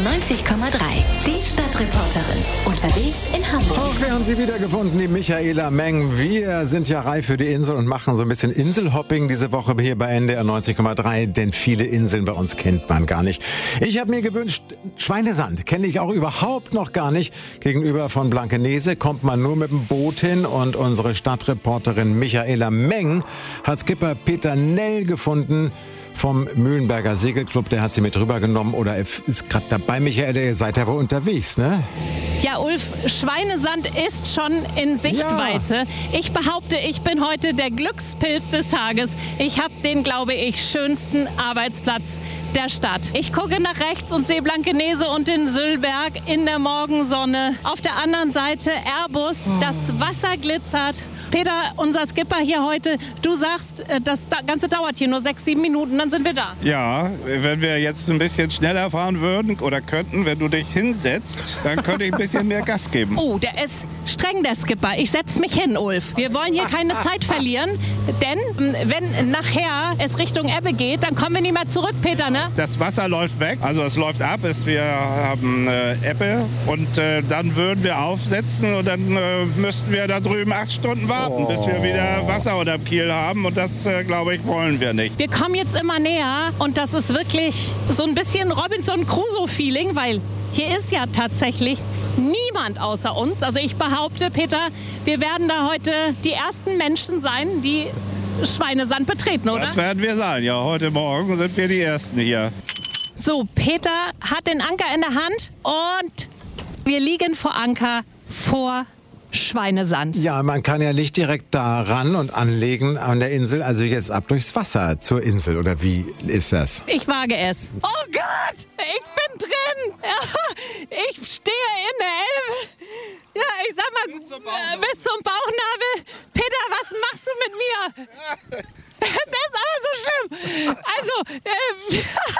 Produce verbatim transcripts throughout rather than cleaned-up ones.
neunzig Komma drei. Die Stadtreporterin. Unterwegs in Hamburg. Auch wir haben sie wieder gefunden, die Michaela Meng. Wir sind ja reif für die Insel und machen so ein bisschen Inselhopping diese Woche hier bei N D R neunzig Komma drei, denn viele Inseln bei uns kennt man gar nicht. Ich habe mir gewünscht, Schweinesand kenne ich auch überhaupt noch gar nicht. Gegenüber von Blankenese kommt man nur mit dem Boot hin und unsere Stadtreporterin Michaela Meng hat Skipper Peter Nell gefunden vom Mühlenberger Segelclub. Der hat sie mit rübergenommen oder ist gerade dabei. Michaela, ihr seid ja wohl unterwegs, ne? Ja, Ulf, Schweinesand ist schon in Sichtweite. Ja. Ich behaupte, ich bin heute der Glückspilz des Tages. Ich habe den, glaube ich, schönsten Arbeitsplatz der Stadt. Ich gucke nach rechts und sehe Blankenese und den Süllberg in der Morgensonne. Auf der anderen Seite Airbus, das Wasser glitzert. Peter, unser Skipper hier heute, du sagst, das Ganze dauert hier nur sechs, sieben Minuten, dann sind wir da. Ja, wenn wir jetzt ein bisschen schneller fahren würden oder könnten, wenn du dich hinsetzt, dann könnte ich ein bisschen mehr Gas geben. Oh, der ist streng, der Skipper. Ich setze mich hin, Ulf. Wir wollen hier keine Zeit verlieren, denn wenn nachher es Richtung Ebbe geht, dann kommen wir nicht mehr zurück, Peter, ne? Das Wasser läuft weg, also es läuft ab, es, wir haben äh, Ebbe und äh, dann würden wir aufsetzen und dann äh, müssten wir da drüben acht Stunden warten. Warten, bis wir wieder Wasser unterm Kiel haben und das, äh, glaube ich, wollen wir nicht. Wir kommen jetzt immer näher und das ist wirklich so ein bisschen Robinson Crusoe-Feeling, weil hier ist ja tatsächlich niemand außer uns. Also ich behaupte, Peter, wir werden da heute die ersten Menschen sein, die Schweinesand betreten, oder? Das werden wir sein, ja. Heute Morgen sind wir die Ersten hier. So, Peter hat den Anker in der Hand und wir liegen vor Anker vor Schweinesand. Ja, man kann ja nicht direkt da ran und anlegen an der Insel, also jetzt ab durchs Wasser zur Insel, oder wie ist das? Ich wage es. Oh Gott, ich bin drin. Ja, ich stehe in der Elbe. Ja, ich sag mal, bis zum Bauchnabel. Bis zum Bauchnabel. Peter, was machst du mit mir? Es ist aber so schlimm. Also, äh,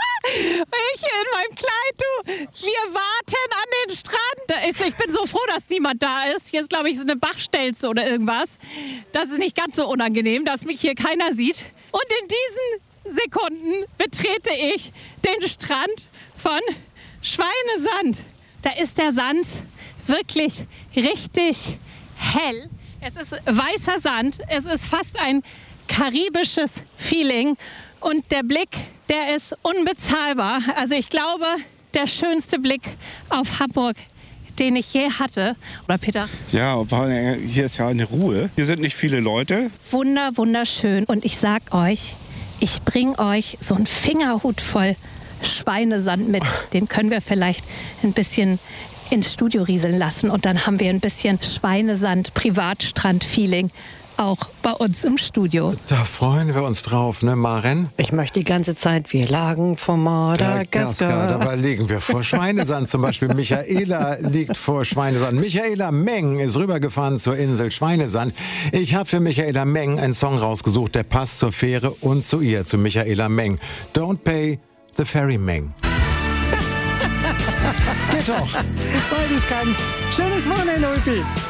ich in meinem Kleid, du, wir warten an den Strand. Da ist, ich bin so froh, dass niemand da ist. Hier ist, glaube ich, so eine Bachstelze oder irgendwas. Das ist nicht ganz so unangenehm, dass mich hier keiner sieht. Und in diesen Sekunden betrete ich den Strand von Schweinesand. Da ist der Sand wirklich richtig hell. Es ist weißer Sand. Es ist fast ein karibisches Feeling und der Blick, der ist unbezahlbar. Also ich glaube, der schönste Blick auf Hamburg, den ich je hatte. Oder Peter? Ja, hier ist ja eine Ruhe. Hier sind nicht viele Leute. Wunder, wunderschön. Und ich sag euch, ich bring euch so einen Fingerhut voll Schweinesand mit. Den können wir vielleicht ein bisschen ins Studio rieseln lassen. Und dann haben wir ein bisschen Schweinesand-Privatstrand-Feeling auch bei uns im Studio. Da freuen wir uns drauf, ne, Maren? Ich möchte die ganze Zeit, wir lagen vor Madagaskar. Dabei liegen wir vor Schweinesand zum Beispiel. Michaela liegt vor Schweinesand. Michaela Meng ist rübergefahren zur Insel Schweinesand. Ich habe für Michaela Meng einen Song rausgesucht, der passt zur Fähre und zu ihr, zu Michaela Meng. Don't pay the ferry Meng. Geht doch. Beides kannst. Schönes Wochenende, Ulfi.